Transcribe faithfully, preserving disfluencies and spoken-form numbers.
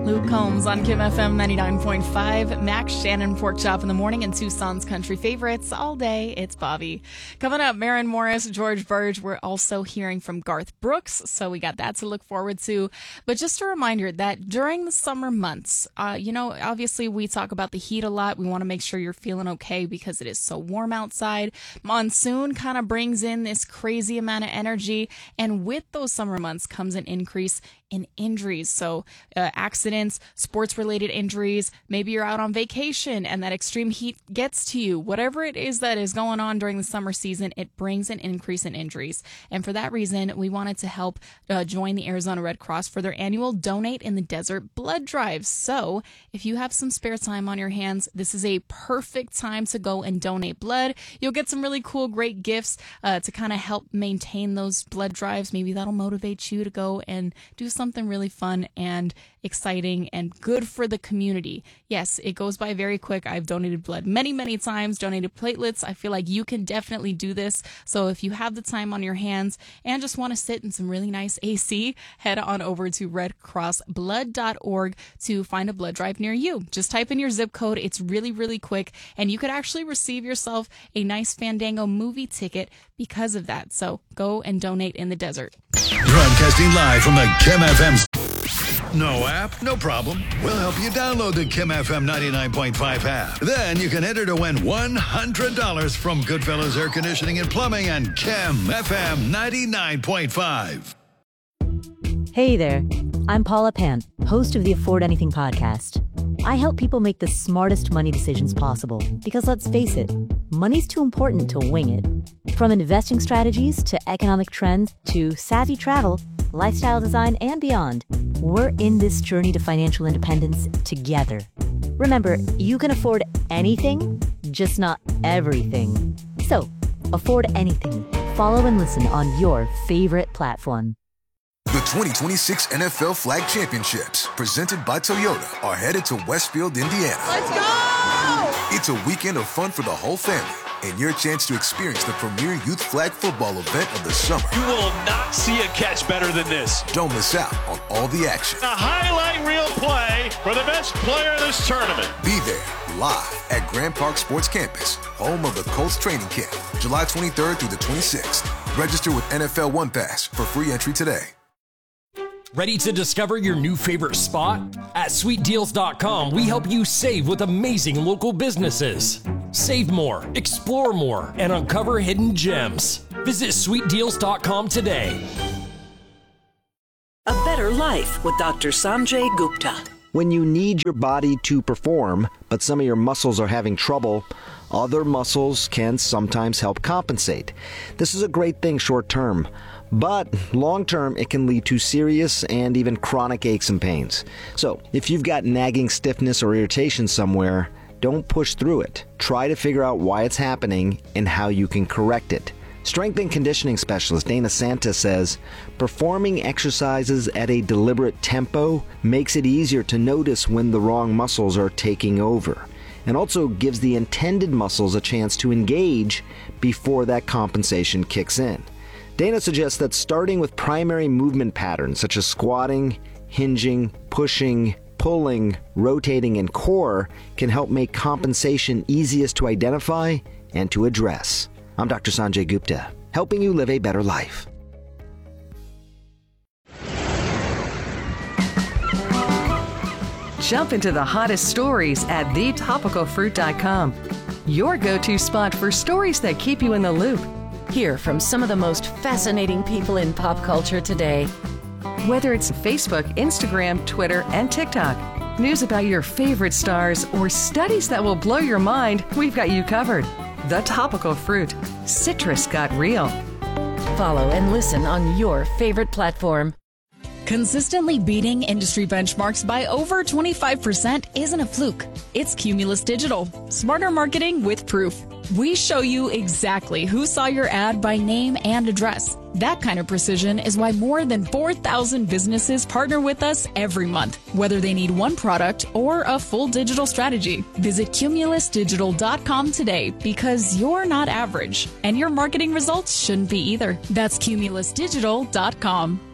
Luke Combs on Kim F M ninety-nine point five. Max Shannon Pork Chop in the morning and Tucson's country favorites all day. It's Bobby. Coming up, Maren Morris, George Burge. We're also hearing from Garth Brooks, so we got that to look forward to. But just a reminder that during the summer months, uh, you know, obviously we talk about the heat a lot. We want to make sure you're feeling okay because it is so warm outside. Monsoon kind of brings in this crazy amount of energy, and with those summer months comes an increase in injuries. So uh, accidents, sports-related injuries, maybe you're out on vacation and that extreme heat gets to you. Whatever it is that is going on during the summer season, it brings an increase in injuries. And for that reason, we wanted to help uh, join the Arizona Red Cross for their annual Donate in the Desert blood drive. So if you have some spare time on your hands, this is a perfect time to go and donate blood. You'll get some really cool, great gifts uh, to kind of help maintain those blood drives. Maybe that'll motivate you to go and do something something really fun and exciting and good for the community. Yes, it goes by very quick. I've donated blood many, many times, donated platelets. I feel like you can definitely do this. So if you have the time on your hands and just want to sit in some really nice A C, head on over to red cross blood dot org to find a blood drive near you. Just type in your zip code. It's really, really quick. And you could actually receive yourself a nice Fandango movie ticket because of that. So go and donate in the desert. Broadcasting live from the Kim F M. No app? No problem. We'll help you download the Kim F M ninety-nine point five app. Then you can enter to win one hundred dollars from Goodfellas Air Conditioning and Plumbing and Kim F M ninety-nine point five. Hey there. I'm Paula Pant, host of the Afford Anything podcast. I help people make the smartest money decisions possible because, let's face it, money's too important to wing it. From investing strategies to economic trends to savvy travel, lifestyle design, and beyond, we're in this journey to financial independence together. Remember, you can afford anything, just not everything. So, afford anything. Follow and listen on your favorite platform. The twenty twenty-six N F L Flag Championships, presented by Toyota, are headed to Westfield, Indiana. Let's go! It's a weekend of fun for the whole family and your chance to experience the premier youth flag football event of the summer. You will not see a catch better than this. Don't miss out on all the action. A highlight reel play for the best player of this tournament. Be there live at Grand Park Sports Campus, home of the Colts training camp, July twenty-third through the twenty-sixth. Register with N F L One Pass for free entry today. Ready to discover your new favorite spot? At sweet deals dot com, we help you save with amazing local businesses. Save more, explore more, and uncover hidden gems. Visit sweet deals dot com today. A better life with Doctor Sanjay Gupta. When you need your body to perform, but some of your muscles are having trouble, other muscles can sometimes help compensate. This is a great thing short term. But long-term, it can lead to serious and even chronic aches and pains. So if you've got nagging stiffness or irritation somewhere, don't push through it. Try to figure out why it's happening and how you can correct it. Strength and conditioning specialist Dana Santa says, performing exercises at a deliberate tempo makes it easier to notice when the wrong muscles are taking over, and also gives the intended muscles a chance to engage before that compensation kicks in. Dana suggests that starting with primary movement patterns such as squatting, hinging, pushing, pulling, rotating, and core can help make compensation easiest to identify and to address. I'm Doctor Sanjay Gupta, helping you live a better life. Jump into the hottest stories at the topical fruit dot com, your go-to spot for stories that keep you in the loop. Hear from some of the most fascinating people in pop culture today. Whether it's Facebook, Instagram, Twitter, and TikTok, news about your favorite stars, or studies that will blow your mind, we've got you covered. The Topical Fruit. Citrus got real. Follow and listen on your favorite platform. Consistently beating industry benchmarks by over twenty-five percent isn't a fluke. It's Cumulus Digital. Smarter marketing with proof. We show you exactly who saw your ad by name and address. That kind of precision is why more than four thousand businesses partner with us every month, whether they need one product or a full digital strategy. Visit cumulus digital dot com today because you're not average, and your marketing results shouldn't be either. That's cumulus digital dot com.